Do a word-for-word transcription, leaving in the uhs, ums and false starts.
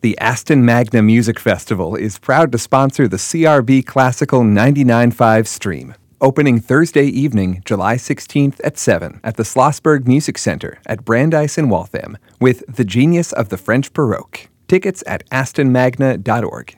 The Aston Magna Music Festival is proud to sponsor the C R B Classical ninety-nine point five stream. Opening Thursday evening, July sixteenth at seven at the Schlossberg Music Center at Brandeis in Waltham with The Genius of the French Baroque. Tickets at aston magna dot org.